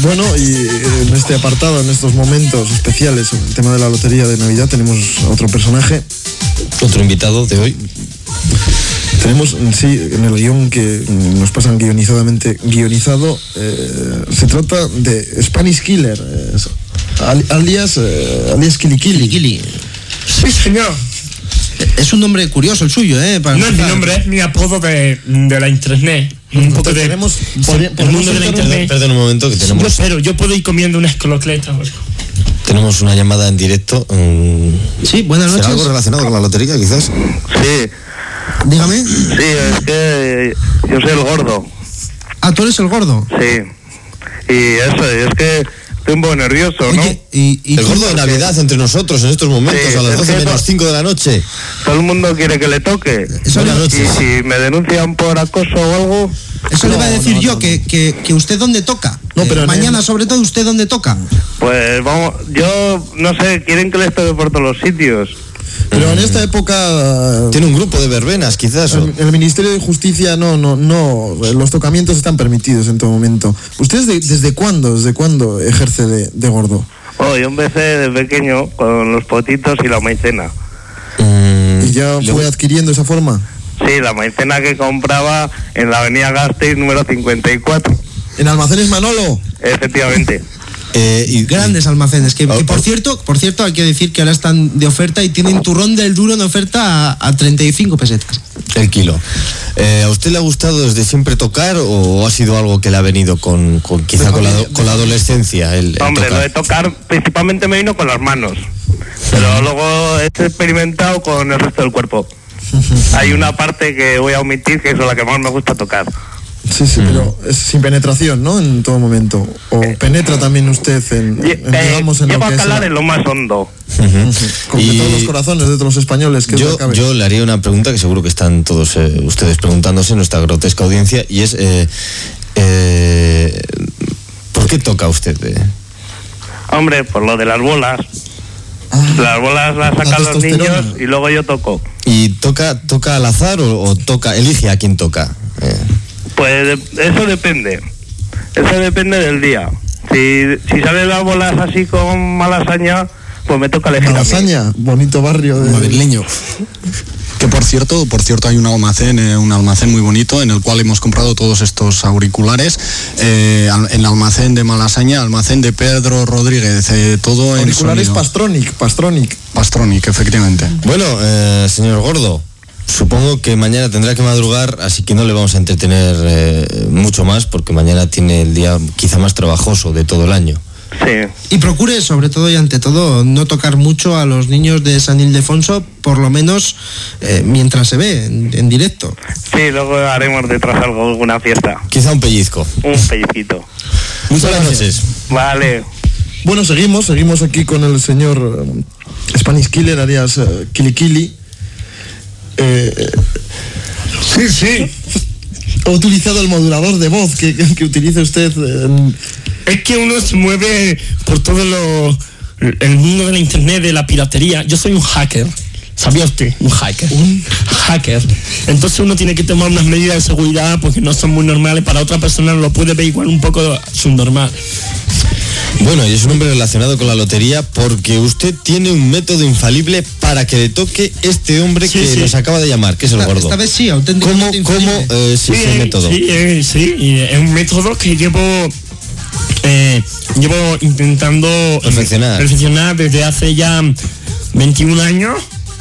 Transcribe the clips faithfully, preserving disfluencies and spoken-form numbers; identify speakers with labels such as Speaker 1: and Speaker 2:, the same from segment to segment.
Speaker 1: Bueno, y en este apartado, en estos momentos especiales, sobre el tema de la lotería de Navidad, tenemos a otro personaje.
Speaker 2: Otro invitado de hoy.
Speaker 1: Tenemos, sí, en el guión que nos pasan guionizadamente guionizado, eh, se trata de Spanish Killer, eh, alias, eh, alias Kilikili.
Speaker 3: Kilikili.
Speaker 4: Sí, señor.
Speaker 3: Es un nombre curioso el suyo, ¿eh? Para
Speaker 4: no es mi nombre, es mi apodo de, de la internet. Un poco de,
Speaker 1: tenemos,
Speaker 4: podría, el mundo de la internet.
Speaker 2: Perdón un momento que tenemos.
Speaker 4: Yo espero, yo puedo ir comiendo una escolocleta.
Speaker 2: Tenemos una llamada en directo. Um,
Speaker 3: sí, buenas noches.
Speaker 2: ¿Será algo relacionado con la lotería, quizás?
Speaker 5: Sí.
Speaker 3: Dígame.
Speaker 5: Sí, es que yo soy el gordo.
Speaker 3: Ah, ¿tú eres el gordo?
Speaker 5: Sí. Y eso, es que estoy un poco nervioso, ¿no?
Speaker 3: Oye, y, y
Speaker 2: el gordo de Navidad entre nosotros en estos momentos, sí, a las doce menos cinco de la noche.
Speaker 5: Todo el mundo quiere que le toque.
Speaker 3: Buenas
Speaker 5: noches. Y si me denuncian por acoso o algo...
Speaker 3: Eso
Speaker 5: no,
Speaker 3: le iba a decir
Speaker 5: no,
Speaker 3: yo,
Speaker 5: no,
Speaker 3: que, que, que usted dónde toca.
Speaker 1: No, pero
Speaker 3: eh, mañana, el... sobre todo, ¿usted dónde toca?
Speaker 5: Pues vamos, yo no sé, quieren que les toque por todos los sitios.
Speaker 1: Pero en esta época...
Speaker 2: Tiene un grupo de verbenas, quizás.
Speaker 1: El, el Ministerio de Justicia no, no, no, los tocamientos están permitidos en todo momento. ¿Usted desde, desde cuándo, desde cuándo ejerce de, de gordo?
Speaker 5: Oh, yo empecé de pequeño con los potitos y la maicena.
Speaker 1: Mm, ¿Y ya fue
Speaker 2: le...
Speaker 1: adquiriendo esa forma?
Speaker 5: Sí, la maicena que compraba en la avenida Gasteiz número cincuenta y cuatro.
Speaker 1: ¿En Almacenes Manolo?
Speaker 5: Efectivamente.
Speaker 3: Eh, y grandes almacenes que, que por cierto por cierto hay que decir que ahora están de oferta y tienen turrón del duro en oferta a, a treinta y cinco pesetas
Speaker 2: el kilo. Eh, ¿a usted le ha gustado desde siempre tocar o ha sido algo que le ha venido con, con quizá con la, con la adolescencia? El, el
Speaker 5: Hombre,
Speaker 2: tocar?
Speaker 5: lo de tocar principalmente me vino con las manos, pero luego he experimentado con el resto del cuerpo. Hay una parte que voy a omitir que es la que más me gusta tocar.
Speaker 1: Sí, sí, mm. pero es sin penetración, ¿no? En todo momento. ¿O eh, penetra también usted en, en,
Speaker 5: eh,
Speaker 1: digamos, en
Speaker 5: llevo
Speaker 1: lo que
Speaker 5: a calar
Speaker 1: es
Speaker 5: en lo más hondo?
Speaker 1: Uh-huh. Como y todos los corazones de todos los españoles. Que
Speaker 2: yo, yo le haría una pregunta que seguro que están todos eh, ustedes preguntándose, nuestra grotesca audiencia, y es eh, eh, ¿por qué toca usted? Eh?
Speaker 5: Hombre, por lo de las bolas. Ah, las bolas las sacan los niños y luego yo toco.
Speaker 2: ¿Y toca toca al azar o, o toca elige a quién toca? Eh.
Speaker 5: Pues eso depende, eso depende del día. Si, si salen las bolas así con Malasaña, pues me toca elegir.
Speaker 1: Malasaña, bonito barrio de...
Speaker 6: madrileño. Que por cierto, por cierto hay un almacén, eh, un almacén muy bonito en el cual hemos comprado todos estos auriculares, eh, en el almacén de Malasaña, almacén de Pedro Rodríguez, eh, todo en
Speaker 1: auriculares Pastronic, Pastronic.
Speaker 6: Pastronic, efectivamente.
Speaker 2: Bueno, eh, señor Gordo, supongo que mañana tendrá que madrugar, así que no le vamos a entretener eh, mucho más, porque mañana tiene el día quizá más trabajoso de todo el año.
Speaker 5: Sí.
Speaker 3: Y procure, sobre todo y ante todo, no tocar mucho a los niños de San Ildefonso, por lo menos eh, mientras se ve en, en directo.
Speaker 5: Sí, luego haremos detrás algo, alguna fiesta.
Speaker 2: Quizá un pellizco.
Speaker 5: Un pellizquito.
Speaker 2: Muchas noches.
Speaker 5: Vale.
Speaker 1: Bueno, seguimos, seguimos aquí con el señor uh, Spanish Killer, alias uh, Kilikili. Eh,
Speaker 4: sí, sí.
Speaker 1: Ha utilizado el modulador de voz que, que, que utiliza usted en...
Speaker 4: Es que uno se mueve por todo lo, el mundo de la internet, de la piratería. Yo soy un hacker. ¿Sabía usted? Un hacker. Un hacker. Entonces uno tiene que tomar unas medidas de seguridad porque no son muy normales. Para otra persona lo puede ver igual un poco subnormal.
Speaker 2: Bueno, y es un hombre relacionado con la lotería porque usted tiene un método infalible para que le toque este hombre sí, que sí. nos acaba de llamar, que es el
Speaker 3: esta,
Speaker 2: gordo.
Speaker 3: Esta vez sí, auténticamente
Speaker 2: ¿Cómo, cómo eh, es
Speaker 4: sí,
Speaker 2: ese método?
Speaker 4: Sí, eh, sí, y es un método que llevo... Eh, llevo intentando
Speaker 2: perfeccionar.
Speaker 4: perfeccionar desde hace ya veintiún años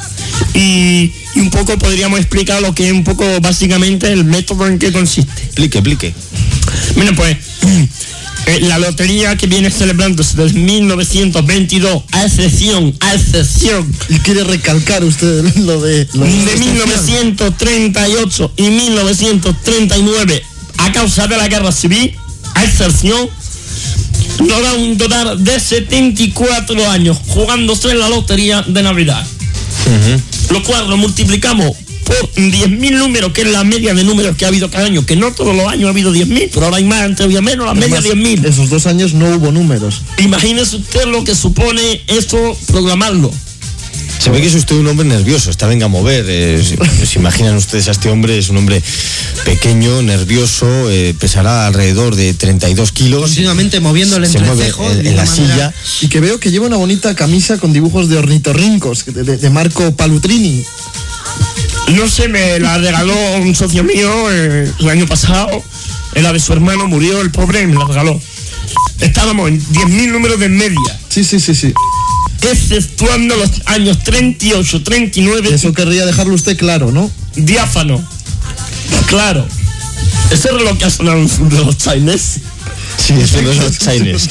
Speaker 4: y, y un poco podríamos explicar lo que es un poco básicamente el método en que consiste.
Speaker 2: Explique, explique.
Speaker 4: Bueno, pues eh, la lotería que viene celebrándose desde mil novecientos veintidós, a excepción, a excepción.
Speaker 1: Y quiere recalcar usted lo de... Lo de,
Speaker 4: de mil novecientos treinta y ocho y mil novecientos treinta y nueve, a causa de la guerra civil, a excepción, nos da un total de setenta y cuatro años jugándose en la lotería de Navidad. Uh-huh. Lo cual lo multiplicamos por diez mil números, que es la media de números que ha habido cada año, que no todos los años ha habido diez mil, pero ahora hay más, antes había menos, la media diez mil.
Speaker 1: Esos dos años no hubo números.
Speaker 4: Imagínese usted lo que supone esto, programarlo.
Speaker 2: Se ve que es usted un hombre nervioso, está venga a mover. Eh, se, se imaginan ustedes a este hombre, es un hombre pequeño, nervioso, eh, pesará alrededor de treinta y dos kilos.
Speaker 3: Continuamente moviendo el
Speaker 2: se mueve
Speaker 3: entrecejo
Speaker 2: en,
Speaker 3: de
Speaker 2: en la
Speaker 3: una manera-
Speaker 2: silla.
Speaker 1: Y que veo que lleva una bonita camisa con dibujos de ornitorrincos, de, de- de Marco Palutrini.
Speaker 4: No sé, me la regaló un socio mío eh, el año pasado. Era de su hermano, murió el pobre y me la regaló. Estábamos en diez mil números de media,
Speaker 1: Sí, sí, sí, sí.
Speaker 4: exceptuando los años treinta y ocho, treinta y nueve,
Speaker 1: Eso querría dejarlo usted claro, ¿no?
Speaker 4: diáfano. Claro. Ese reloj que ha sonado de los Chinese.
Speaker 2: Sí, eso no es los Chinese.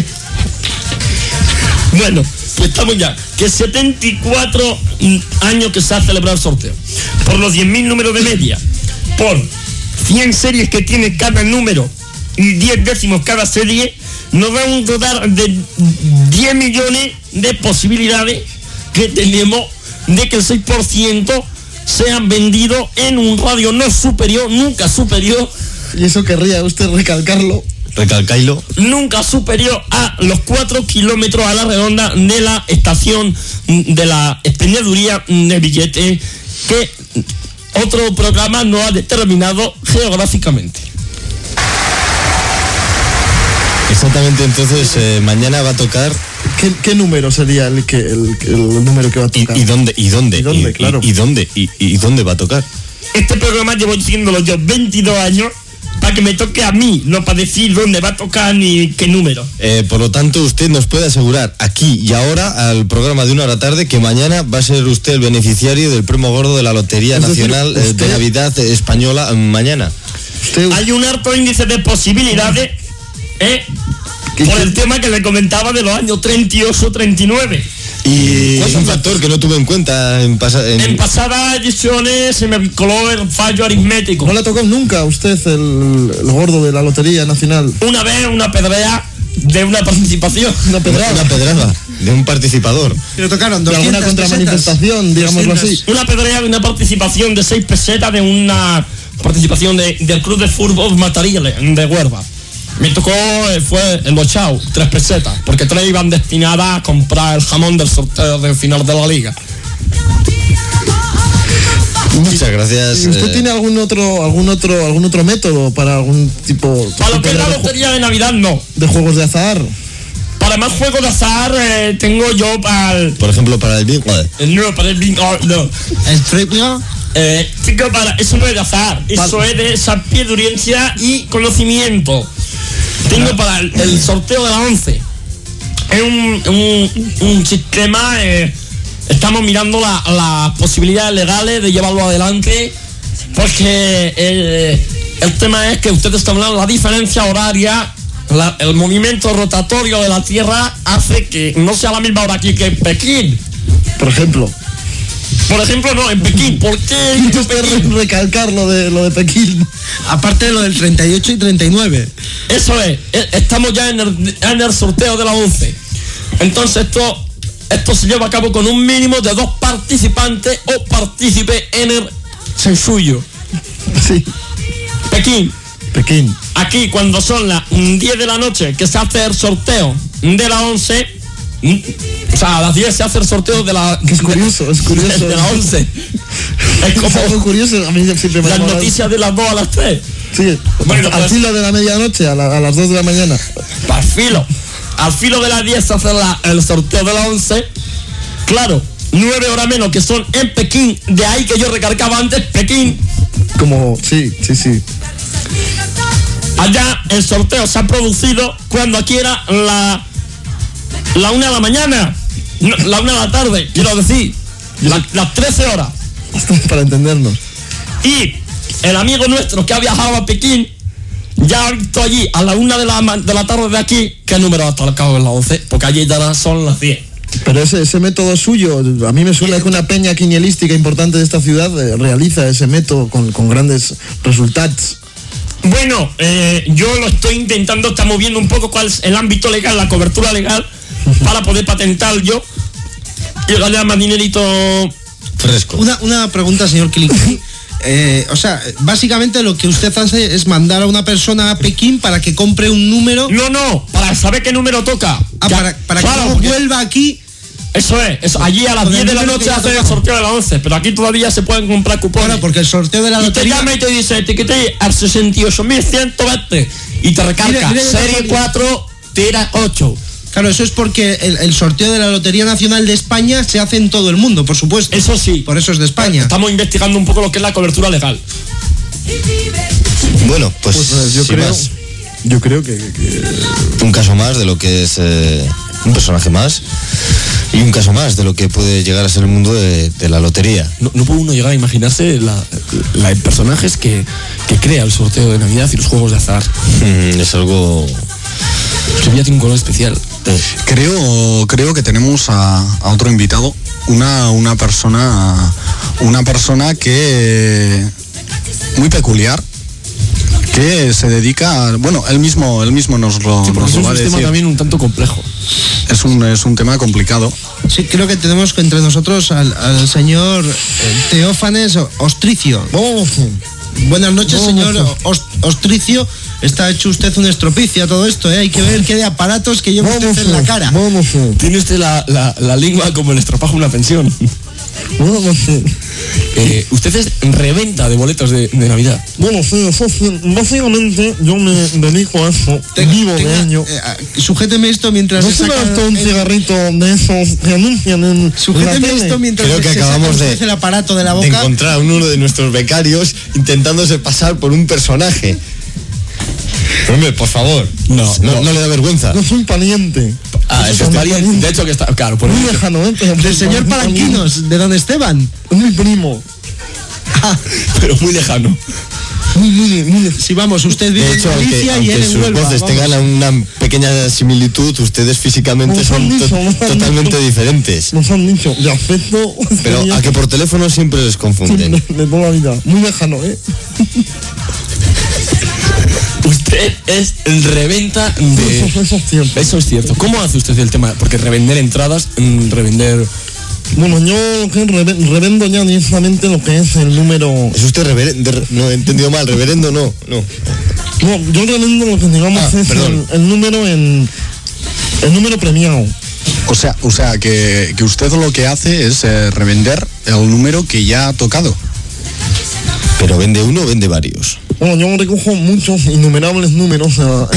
Speaker 4: Bueno, pues estamos ya. Que setenta y cuatro años que se ha celebrado el sorteo. Por los diez mil números de media. Por cien series que tiene cada número y diez décimos cada serie, nos da un total de diez millones de posibilidades que tenemos de que el seis por ciento sean vendidos en un radio no superior, nunca superior,
Speaker 1: Y eso querría usted recalcarlo.
Speaker 2: Recalcailo.
Speaker 4: nunca superior a los cuatro kilómetros a la redonda de la estación de la expendeduría de billetes que otro programa no ha determinado geográficamente.
Speaker 2: Exactamente, entonces eh, mañana va a tocar.
Speaker 1: ¿Qué, qué número sería el, que, el, el número que va a
Speaker 2: ¿Y,
Speaker 1: tocar?
Speaker 2: y dónde? ¿Y dónde?
Speaker 1: ¿Y dónde? Claro.
Speaker 2: ¿Y, y dónde? ¿Y, y dónde va a tocar?
Speaker 4: Este programa llevo diciéndolo yo veintidós años para que me toque a mí, no para decir dónde va a tocar ni qué número.
Speaker 2: Eh, por lo tanto, usted nos puede asegurar aquí y ahora al programa de una hora tarde que mañana va a ser usted el beneficiario del premio gordo de la Lotería
Speaker 1: Es decir,
Speaker 2: Nacional eh,
Speaker 1: usted-
Speaker 2: de Navidad eh, Española eh, mañana.
Speaker 1: Usted,
Speaker 4: Hay un alto índice de posibilidades, ¿eh?
Speaker 1: ¿Qué-
Speaker 4: Por
Speaker 1: qué-
Speaker 4: el tema que le comentaba de los años treinta y ocho, treinta y nueve.
Speaker 2: Y es un factor que no tuve en cuenta en pasar.
Speaker 4: En pasadas ediciones se me coló el fallo aritmético.
Speaker 1: ¿No le ha tocado nunca a usted el, el gordo de la Lotería Nacional?
Speaker 4: Una vez una pedrea de una participación.
Speaker 1: Una pedrada.
Speaker 2: Una pedrada de un participador.
Speaker 3: Pero tocaron
Speaker 1: De alguna
Speaker 3: doscientas
Speaker 1: contramanifestación,
Speaker 3: pesetas.
Speaker 1: digámoslo
Speaker 3: doscientas.
Speaker 1: así.
Speaker 4: Una pedrea de una participación de seis pesetas de una participación de, del club de fútbol Matariles de Huelva. Me tocó, eh, fue el bochao, tres pesetas, porque tres iban destinadas a comprar el jamón del sorteo del final de la liga.
Speaker 2: Muchas gracias.
Speaker 1: ¿Y usted
Speaker 2: eh,
Speaker 1: tiene algún otro, algún otro, algún otro método para algún tipo
Speaker 4: Para lo que es la
Speaker 1: de, ju-
Speaker 4: lotería de Navidad, no.
Speaker 1: de juegos de azar?
Speaker 4: Para más juegos de azar, eh, tengo yo para el...
Speaker 2: Por ejemplo, para el bingo.
Speaker 4: eh, No, para el bingo, no.
Speaker 3: El triplo.
Speaker 4: Eh, tengo para, eso no es de azar, eso es de sapieduría y conocimiento. Tengo para el, el sorteo de la once. Es un, un, un sistema, eh, estamos mirando la- las posibilidades legales de llevarlo adelante, porque el, el tema es que ustedes están hablando de la diferencia horaria, la- el movimiento rotatorio de la Tierra hace que no sea la misma hora aquí que en Pekín.
Speaker 1: Por ejemplo.
Speaker 4: Por ejemplo, no, en Pekín. ¿Por qué he
Speaker 1: ¿Quiere
Speaker 4: dicho
Speaker 1: usted
Speaker 4: Pekín?
Speaker 1: re- recalcar lo de, lo de Pekín?
Speaker 3: Aparte de lo del treinta y ocho y treinta y nueve.
Speaker 4: Eso es, e- estamos ya en el, en el sorteo de la once. Entonces esto, esto se lleva a cabo con un mínimo de dos participantes o partícipes en el sencillo.
Speaker 1: Sí.
Speaker 4: Pekín,
Speaker 1: Pekín.
Speaker 4: aquí cuando son las mm, diez de la noche que se hace el sorteo de la once, mm, o sea, a las diez se hace el sorteo de la...
Speaker 1: Que es curioso, es curioso.
Speaker 4: De, de la once. Es
Speaker 1: Es algo
Speaker 4: como
Speaker 1: curioso, a mí siempre me
Speaker 4: las
Speaker 1: llama la-
Speaker 4: noticias de las dos a las tres.
Speaker 1: Sí,
Speaker 4: Bueno,
Speaker 1: al
Speaker 4: pues-
Speaker 1: filo de la medianoche, a, la- a las dos de la mañana.
Speaker 4: Al filo. Al filo de las diez se hace la- el sorteo de la once. Claro, nueve horas menos que son en Pekín. De ahí que yo recargaba antes Pekín.
Speaker 1: Como, sí, sí, sí.
Speaker 4: Allá el sorteo se ha producido cuando aquí era la, la una de la mañana. No, la una de la tarde, quiero decir. La- las trece horas.
Speaker 1: Para entendernos.
Speaker 4: Y el amigo nuestro que ha viajado a Pekín ya ha visto allí a la una de la, ma- de la tarde de aquí qué número ha tocado en la once, porque allí ya son las diez.
Speaker 1: Pero ese, ese método suyo, a mí me suena que una peña quinielística importante de esta ciudad eh, realiza ese método con, con grandes resultados.
Speaker 4: Bueno, eh, yo lo estoy intentando, estamos viendo un poco cuál es el ámbito legal, la cobertura legal, para poder patentar yo y ganar más dinerito.
Speaker 2: Fresco.
Speaker 3: Una, una pregunta, señor Kilikini. Eh, o sea, básicamente lo que usted hace es mandar a una persona a Pekín para que compre un número.
Speaker 4: No, no, para saber qué número toca.
Speaker 3: Ah,
Speaker 4: Ya,
Speaker 3: para, para
Speaker 4: claro,
Speaker 3: que luego
Speaker 4: porque
Speaker 3: vuelva aquí
Speaker 4: Eso es, eso, allí a las
Speaker 3: Con
Speaker 4: diez
Speaker 3: el
Speaker 4: de la
Speaker 3: número
Speaker 4: noche
Speaker 3: que ya
Speaker 4: hacen el
Speaker 3: tocamos.
Speaker 4: sorteo de la once, pero aquí todavía se pueden comprar cupones.
Speaker 3: Claro, porque el sorteo de la
Speaker 4: Y te
Speaker 3: lotería...
Speaker 4: llama y te dice, etiquete al sesenta y ocho mil ciento veinte y te recarga,
Speaker 3: Mire, mire,
Speaker 4: serie
Speaker 3: mire.
Speaker 4: cuatro, tira ocho.
Speaker 3: Claro, eso es porque el, el sorteo de la Lotería Nacional de España se hace en todo el mundo, por supuesto.
Speaker 4: Eso sí.
Speaker 3: Por eso es de España.
Speaker 4: Estamos investigando un poco lo que es la cobertura legal.
Speaker 2: Bueno, pues,
Speaker 1: Pues eh, yo
Speaker 2: sin
Speaker 1: creo,
Speaker 2: más,
Speaker 1: yo creo que, que-
Speaker 2: un caso más de lo que es eh, un personaje más y un caso más de lo que puede llegar a ser el mundo de, de la lotería.
Speaker 4: No, no puede uno llegar a imaginarse la, la de personajes que, que crea el sorteo de Navidad y los juegos de azar.
Speaker 2: Mm, es algo...
Speaker 4: Sevilla tiene un color especial.
Speaker 6: Creo, creo que tenemos a, a otro invitado, una, una persona, una persona que muy peculiar, que se dedica, a- bueno, él mismo, él mismo nos lo,
Speaker 4: Sí, porque
Speaker 6: nos
Speaker 4: es
Speaker 6: lo
Speaker 4: un
Speaker 6: va a
Speaker 4: sistema
Speaker 6: decir.
Speaker 4: también un tanto complejo.
Speaker 6: Es un, es un tema complicado.
Speaker 3: Sí, creo que tenemos que entre nosotros al, al señor eh, Teófanes Ostricio.
Speaker 1: Vamos,
Speaker 3: Buenas noches,
Speaker 1: No,
Speaker 3: señor
Speaker 1: no.
Speaker 3: Os- Ostricio. Está hecho usted un estropicio a todo esto, ¿eh? Hay que ver qué de aparatos que lleva usted en la cara.
Speaker 1: vamos,
Speaker 4: Tiene usted la, la, la lengua como el estropajo de una pensión.
Speaker 1: vamos.
Speaker 4: Eh, usted es reventa de boletos de, de Navidad.
Speaker 1: Bueno, sí, eso sí, básicamente yo me dedico a eso,
Speaker 3: Tenga-
Speaker 1: vivo de
Speaker 3: tenga-
Speaker 1: ello.
Speaker 3: eh, ah, sujéteme esto mientras
Speaker 1: No
Speaker 3: se
Speaker 1: se me
Speaker 3: saca
Speaker 1: gastó un
Speaker 3: el-
Speaker 1: cigarrito de esos que anuncian en la
Speaker 3: Sujéteme
Speaker 1: tele.
Speaker 3: esto mientras
Speaker 2: Creo que
Speaker 3: se saca
Speaker 2: acabamos
Speaker 3: usted
Speaker 2: de-
Speaker 3: el aparato de la
Speaker 2: de
Speaker 3: boca.
Speaker 2: encontrar a uno de nuestros becarios intentándose pasar por un personaje. Hombre, por favor.
Speaker 4: No,
Speaker 2: no,
Speaker 4: no.
Speaker 2: no le da vergüenza.
Speaker 1: Yo soy pariente.
Speaker 4: Ah, eso
Speaker 1: soy
Speaker 4: está bien.
Speaker 1: pariente.
Speaker 4: De hecho que está, claro, por
Speaker 1: Muy
Speaker 4: eso.
Speaker 1: lejano, ¿eh? Pero
Speaker 3: Del señor
Speaker 1: muy pariente.
Speaker 3: Palanquinos, de don Esteban.
Speaker 1: Es mi primo.
Speaker 4: Pero muy lejano.
Speaker 1: Muy, muy, muy.
Speaker 3: Si vamos, usted vive
Speaker 2: De hecho,
Speaker 3: en
Speaker 2: aunque,
Speaker 3: Galicia y él
Speaker 2: aunque
Speaker 3: en
Speaker 2: sus
Speaker 3: Huelva.
Speaker 2: voces
Speaker 3: vamos.
Speaker 2: tengan una pequeña similitud, ustedes físicamente
Speaker 1: Nos
Speaker 2: son
Speaker 1: han dicho,
Speaker 2: to-
Speaker 1: nos han
Speaker 2: totalmente
Speaker 1: dicho.
Speaker 2: diferentes.
Speaker 1: Nos han dicho, de aspecto.
Speaker 2: Pero a que por teléfono siempre les
Speaker 1: de,
Speaker 2: confunden.
Speaker 1: de toda la vida. Muy lejano, ¿eh?
Speaker 4: Usted es reventa de...
Speaker 1: Eso, eso es cierto.
Speaker 4: Eso es cierto. ¿Cómo hace usted el tema? Porque revender entradas, mm, revender...
Speaker 1: Bueno, yo lo que reve- revendo ya directamente lo que es el número.
Speaker 2: ¿Es usted reverendo? No, he entendido mal. ¿Reverendo? No, no.
Speaker 1: No, yo revendo lo que digamos
Speaker 2: Ah,
Speaker 1: es
Speaker 2: perdón.
Speaker 1: el, el número en. El número premiado.
Speaker 6: O sea, o sea que, que usted lo que hace es eh, revender el número que ya ha tocado.
Speaker 2: ¿Pero vende uno o vende varios?
Speaker 1: Bueno, yo recojo muchos, innumerables números. eh,